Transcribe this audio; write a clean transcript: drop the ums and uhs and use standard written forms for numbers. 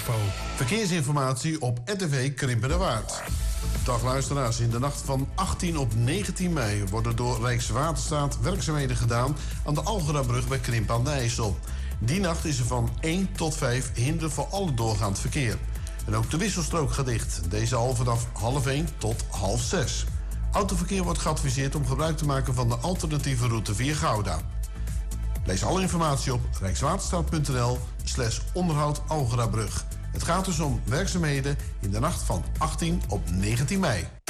info. Verkeersinformatie op RTV Krimpenerwaard. Dag luisteraars, in de nacht van 18 op 19 mei worden door Rijkswaterstaat werkzaamheden gedaan aan de Algerabrug bij Krimp aan de IJssel. Die nacht is er van 1 tot 5 hinder voor alle doorgaand verkeer. En ook de wisselstrook gaat dicht. Deze al vanaf 1:30 tot 5:30. Autoverkeer wordt geadviseerd om gebruik te maken van de alternatieve route via Gouda. Lees alle informatie op rijkswaterstaat.nl/onderhoud Algerabrug. Het gaat dus om werkzaamheden in de nacht van 18 op 19 mei.